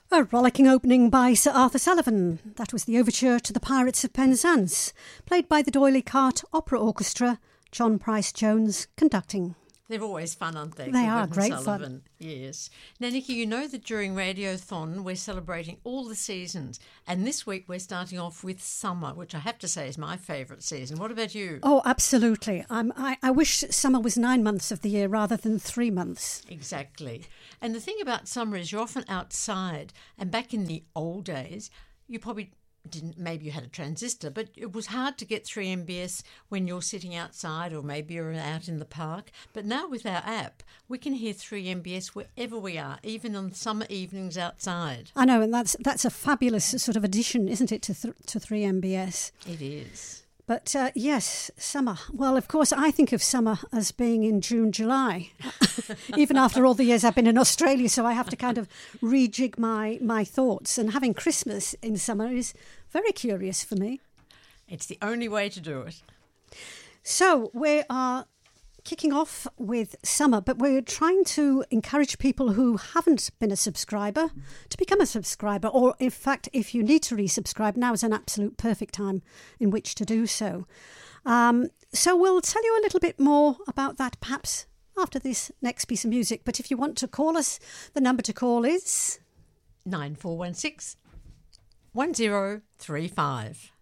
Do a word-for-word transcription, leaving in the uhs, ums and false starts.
A rollicking opening by Sir Arthur Sullivan. That was the overture to The Pirates of Penzance, played by the D'Oyly Carte Opera Orchestra, John Price Jones conducting. They're always fun, aren't they? They are Gilbert great and fun. Sullivan. Yes. Now, Nikki, you know that during Radiothon we're celebrating all the seasons, and this week we're starting off with summer, which I have to say is my favourite season. What about you? Oh, absolutely. I'm, I, I wish summer was nine months of the year rather than three months. Exactly. And the thing about summer is you're often outside, and back in the old days, you probably didn't, maybe you had a transistor, but it was hard to get three M B S when you're sitting outside or maybe you're out in the park. But now with our app, we can hear three M B S wherever we are, even on summer evenings outside. I know, and that's that's a fabulous sort of addition, isn't it, to th- to three M B S? It is. But uh, yes, summer. Well, of course, I think of summer as being in June, July, even after all the years I've been in Australia. So I have to kind of rejig my, my thoughts. And having Christmas in summer is very curious for me. It's the only way to do it. So we are kicking off with summer, but we're trying to encourage people who haven't been a subscriber to become a subscriber, or in fact, if you need to resubscribe, now is an absolute perfect time in which to do so. Um, so we'll tell you a little bit more about that perhaps after this next piece of music. But if you want to call us, the number to call is nine four one six, one zero three five.